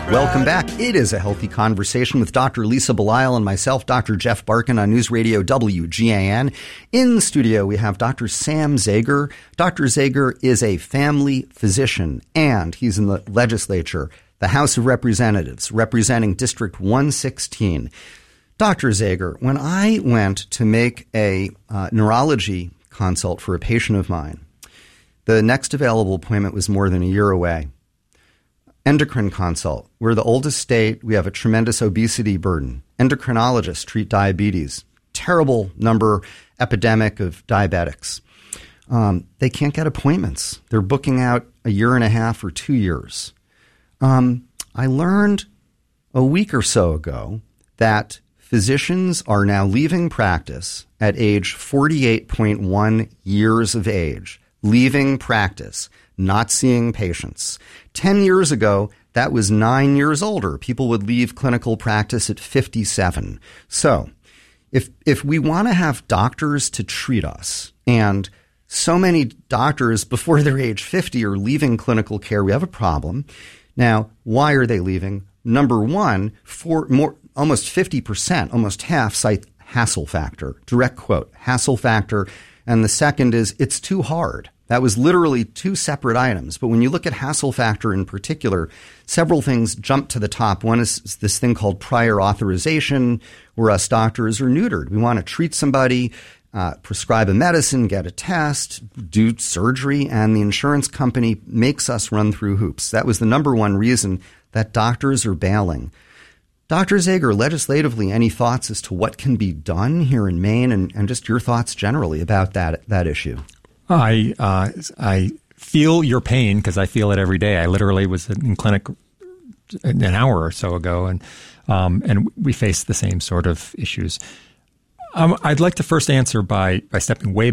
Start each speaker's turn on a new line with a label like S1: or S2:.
S1: Welcome back. It is A Healthy Conversation with Dr. Lisa Belisle and myself, Dr. Jeff Barkin on News Radio WGAN. In the studio, we have Dr. Sam Zager. Dr. Zager is a family physician, and he's in the legislature, the House of Representatives, representing District 116. Dr. Zager, when I went to make a neurology consult for a patient of mine, the next available appointment was more than a year away. Endocrine consult. We're the oldest state. We have a tremendous obesity burden. Endocrinologists treat diabetes. Terrible epidemic of diabetics. They can't get appointments. They're booking out a year and a half or 2 years. I learned a week or so ago that physicians are now leaving practice at age 48.1 years of age. Leaving practice, not seeing patients. 10 years ago, that was 9 years older. People would leave clinical practice at 57. So if we want to have doctors to treat us, and so many doctors before their age 50 are leaving clinical care, we have a problem. Now, why are they leaving? Number one, almost 50%, almost half cite hassle factor. Direct quote, hassle factor. And the second is it's too hard. That was literally two separate items. But when you look at hassle factor in particular, several things jump to the top. One is this thing called prior authorization, where us doctors are neutered. We want to treat somebody, prescribe a medicine, get a test, do surgery, and the insurance company makes us run through hoops. That was the number one reason that doctors are bailing. Dr. Zager, legislatively, any thoughts as to what can be done here in Maine and just your thoughts generally about that issue?
S2: I feel your pain because I feel it every day. I literally was in clinic an hour or so ago, and we face the same sort of issues. I'd like to first answer by stepping way